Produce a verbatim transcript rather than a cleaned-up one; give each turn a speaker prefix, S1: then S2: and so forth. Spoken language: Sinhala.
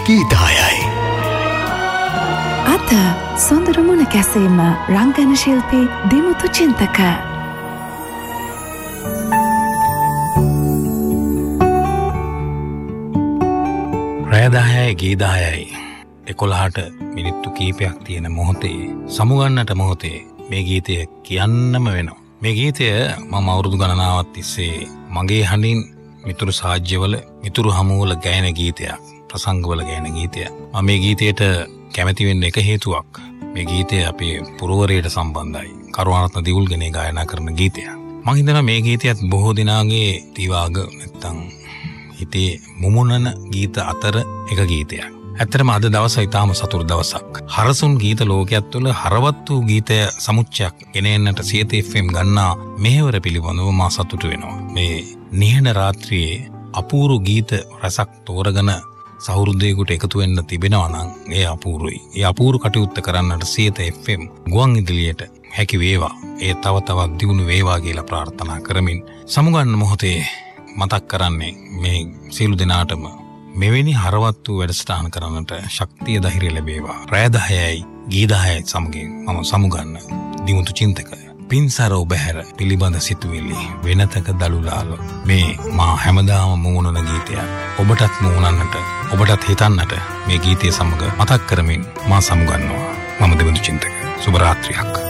S1: ගීතයයි.
S2: අද සොඳුරු මුණ කැසීම රංගන ශිල්පී දිමුතු චින්තක.
S3: රෑදායයි ගීදායයි එකොළහට මිනිත්තු කීපයක් තියෙන මොහොතේ සමුගන්නට මොහොතේ මේ ගීතය කියන්නම වෙනවා. මේ ගීතය මම අවුරුදු ගණනාවක් තිස්සේ මගේ හඬින් මිතුරු සාජ්‍යවල මිතුරු හමුවල ගායන ගීතයක්, ප්‍රසංගවල ගායන ගීතයක්. මම මේ ගීතයට කැමති වෙන්න එක හේතුවක්. මේ ගීතය අපේ පුරවරයට සම්බන්ධයි. කරුණාරත්න දිවුල්ගනේ ගායනා කරන ගීතයක්. මම හිතනවා මේ ගීතයත් බොහෝ දිනාගේ දිවාග නැත්තම් හිතේ මුමුණන ගීත අතර එක ගීතයක්. ඇත්තටම අද දවස ඉතාම සතුරු දවසක්. හරසුන් ගීත ලෝකයක් තුළ හරවත් වූ ගීතය සමුච්චයක් ගෙනෙන්නට සියත එෆ් එම් ගන්නා මෙහෙවර පිළිබඳව මා සතුටු වෙනවා. මේ නිහඬ රාත්‍රියේ අපූරු ගීත රසක් තෝරගෙන සහෘදයෙකුට එකතු වෙන්න තිබෙනවා නම් ඒ අපූරුයි. ඒ අපූරු කටයුත්ත කරන්නට සියත එෆ් එම් ගුවන් ඉදිරියට හැකි වේවා. ඒ තව තවත් දියුණු වේවා කියලා ප්‍රාර්ථනා කරමින් සමුගන්න මොහොතේ මතක් කරන්නේ මේ සියලු දෙනාටම මෙවැනි හරවත් වූ වැඩසටහන කරන්නට ශක්තිය ධෛර්යය ලැබේවා. රෑ දහයයි ගී දහයයි සමගින් මම සමුගන්න දිමුතු චින්තක පින්සර ඔබහැර පිළිබඳ සිතුවිලි වෙනතක දළුලාල මේ මා හැමදාම මුමුණන ගීතය ඔබටත් මුමුණන්නට ඔබටත් හිතන්නට මේ ගීතය සමග මතක් කරමින් මා සමුගන්නවා. මම දිමුතු චින්තක. සුබ රාත්‍රියක්.